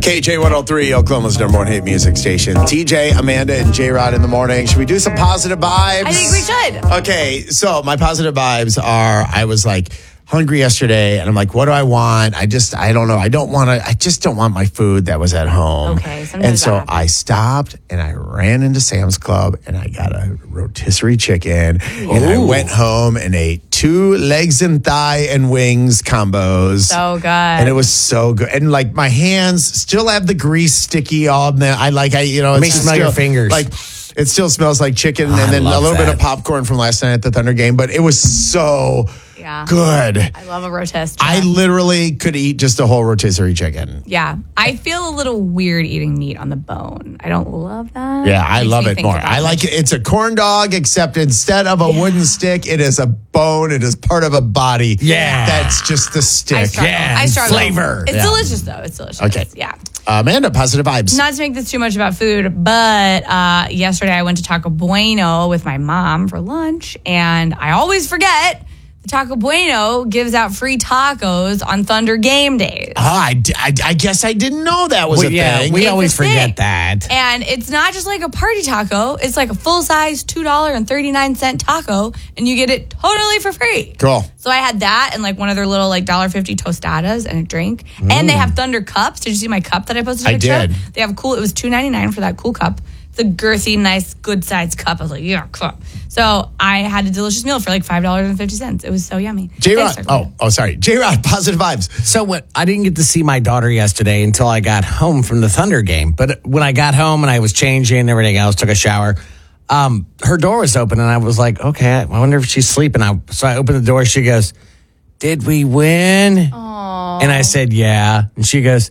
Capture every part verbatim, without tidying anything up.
K J one oh three, Oklahoma's number one hit music station. T J, Amanda, and J-Rod in the morning. Should we do some positive vibes? I think we should. Okay, so my positive vibes are, I was like hungry yesterday, and I'm like, what do I want? I just, I don't know. I don't want to, I just don't want my food that was at home. Okay, sometimes And so that happens. I stopped, and I ran into Sam's Club, and I got a rotisserie chicken, and I went home and ate two legs and thigh and wings combos. So good. And it was so good. And like my hands still have the grease sticky on them. I like, I, you know, Let me it's smell still, your fingers. Like, it still smells like chicken I and then a love little bit that. of popcorn from last night at the Thunder game, but it was so Yeah. good. I love a rotisserie. I literally could eat just a whole rotisserie chicken. Yeah. I feel a little weird eating meat on the bone. I don't love that. Yeah, I Makes love me it think more. about I like it. It's a corn dog, except instead of a wooden stick, it is a bone. It is part of a body. Yeah. That's just the I stick. struggle. Yeah, I struggle. flavor. It's Yeah. delicious, though. It's delicious. Okay. Yeah. Amanda, positive vibes. Not to make this too much about food, but uh, yesterday I went to Taco Bueno with my mom for lunch, and I always forget that Taco Bueno gives out free tacos on Thunder game days. Oh, I, d- I, I guess I didn't know that was Well, a yeah, thing. we It's always a thing. forget that. And it's not just like a party taco. It's like a full-size two dollars and thirty-nine cents taco, and you get it totally for free. Cool. So I had that and like one of their little like one dollar fifty tostadas and a drink. And they have Thunder cups. Did you see my cup that I posted a I picture of? did. They have a cool, it was two ninety-nine for that cool cup. It's a girthy, nice, good sized cup. I was like, yeah, cup. So I had a delicious meal for like five dollars and fifty cents. It was so yummy. J-Rod. Thanks, Oh, oh, sorry. J-Rod, positive vibes. So what? I didn't get to see my daughter yesterday until I got home from the Thunder game. But when I got home and I was changing and everything else, took a shower, um, her door was open and I was like, okay, I wonder if she's sleeping. I, so I opened the door. She goes, "Did we win?" And I said, "Yeah." And she goes,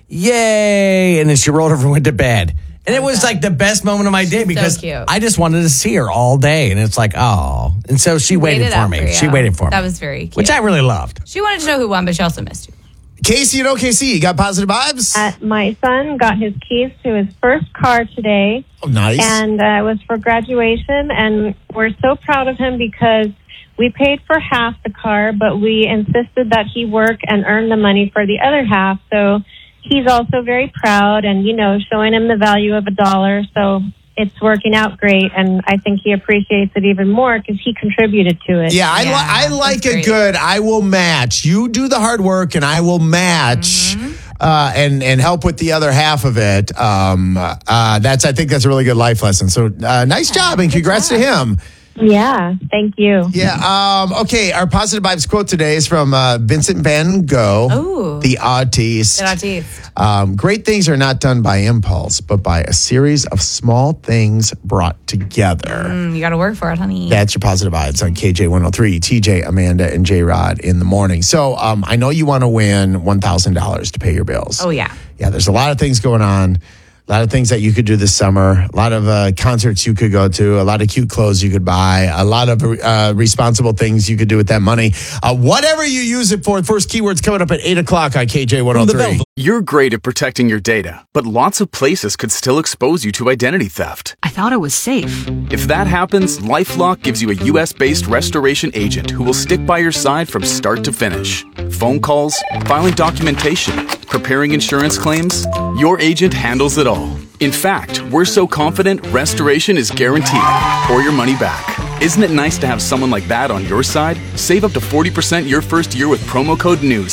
"Yay!" And then she rolled over and went to bed. And it was like the best moment of my day because cute. I just wanted to see her all day. And it's like, oh. And so she waited, Waited for out me. for you. She waited for me. That was very cute. Which I really loved. She wanted to know who won, but she also missed you. Casey and O K C, you got positive vibes? Uh, my son got his keys to his first car today, Oh, nice. and uh, it was for graduation, and we're so proud of him because we paid for half the car, but we insisted that he work and earn the money for the other half. So he's also very proud and, you know, showing him the value of a dollar. So it's working out great, and I think he appreciates it even more because he contributed to it. Yeah, I, li- Yeah, I like that's a great. good, I will match. You do the hard work and I will match uh, and, and help with the other half of it. Um, uh, that's, I think that's a really good life lesson. So uh, nice job and congrats to him. Yeah, thank you. Yeah. Um, okay. Our positive vibes quote today is from uh, Vincent van Gogh, Ooh. the artist. Good artiste. Um, great things are not done by impulse, but by a series of small things brought together. Mm, you got to work for it, honey. That's your positive vibes on K J one oh three. T J, Amanda, and J-Rod in the morning. So um, I know you want to win one thousand dollars to pay your bills. Oh, yeah. Yeah, there's a lot of things going on. A lot of things that you could do this summer. A lot of uh, concerts you could go to. A lot of cute clothes you could buy. A lot of uh, responsible things you could do with that money. Uh, whatever you use it for. First keyword's coming up at eight o'clock on K J one oh three. You're great at protecting your data, but lots of places could still expose you to identity theft. I thought it was safe. If that happens, LifeLock gives you a U S-based restoration agent who will stick by your side from start to finish. Phone calls, filing documentation, preparing insurance claims, your agent handles it all. In fact, we're so confident restoration is guaranteed or your money back. Isn't it nice to have someone like that on your side? Save up to forty percent your first year with promo code NEWS